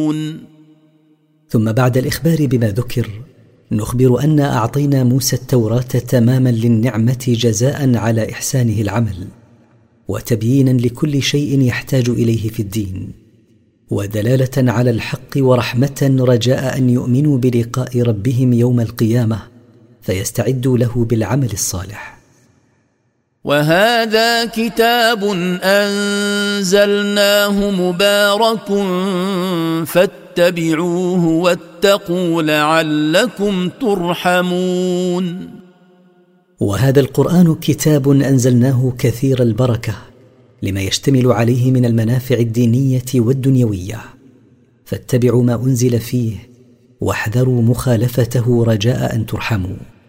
ثم بعد الإخبار بما ذكر نخبر أن أعطينا موسى التوراة تماما للنعمة جزاء على إحسانه العمل وتبيينا لكل شيء يحتاج إليه في الدين ودلالة على الحق ورحمة رجاء أن يؤمنوا بلقاء ربهم يوم القيامة فيستعدوا له بالعمل الصالح. وهذا كتاب أنزلناه مبارك فاتبعوه واتقوا لعلكم ترحمون. وهذا القرآن كتاب أنزلناه كثير البركة لما يشتمل عليه من المنافع الدينية والدنيوية، فاتبعوا ما أنزل فيه واحذروا مخالفته رجاء أن ترحموا.